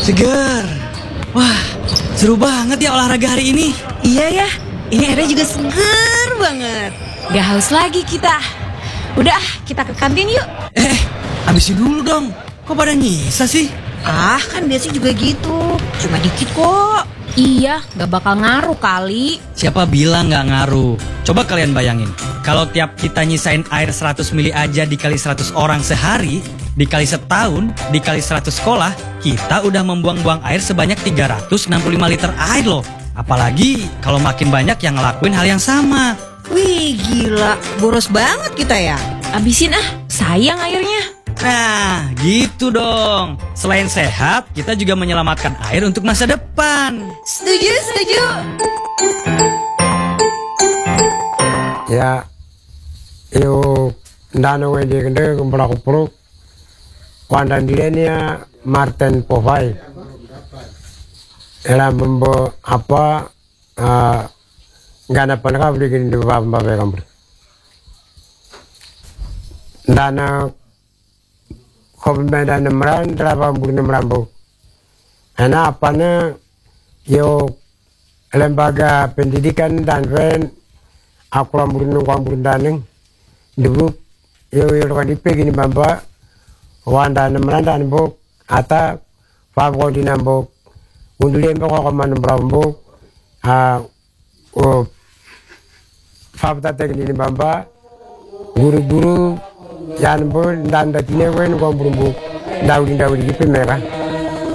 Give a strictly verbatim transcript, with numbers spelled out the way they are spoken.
Seger. Wah, seru banget ya olahraga hari ini. Iya ya, ini airnya juga seger banget. Gak haus lagi kita. Udah, kita ke kantin yuk. Eh, habisin dulu dong. Kok pada nyisa sih? Ah, kan biasanya juga gitu. Cuma dikit kok. Iya, gak bakal ngaruh kali. Siapa bilang gak ngaruh? Coba kalian bayangin, kalau tiap kita nyisain air seratus mili aja dikali seratus orang sehari, dikali setahun, dikali seratus sekolah, kita udah membuang-buang air sebanyak tiga ratus enam puluh lima liter air loh. Apalagi kalau makin banyak yang ngelakuin hal yang sama. Wih, gila. Boros banget kita ya. Abisin ah, sayang airnya. Nah, gitu dong. Selain sehat, kita juga menyelamatkan air untuk masa depan. Setuju, setuju. Ya, yo ndano wedi kende kumpul kumpul. Kuandan dilenya Martin Povai. Era membo apa ngana panaka bikin di bawah bawah kampung. Ndana kopi medan nemran terapa bukan nemrambu. Karena apanya yo lembaga pendidikan dan ren aku lamburin lamburin daning dulu yo yo kan dipegini bamba wanda nemran dan buk ata fabo di nambuk undulen bako kaman nemrambu ah oh fabta tekni bamba guru-guru yan bo dan datine wen ko burumbu dawdi dawdi gipe mera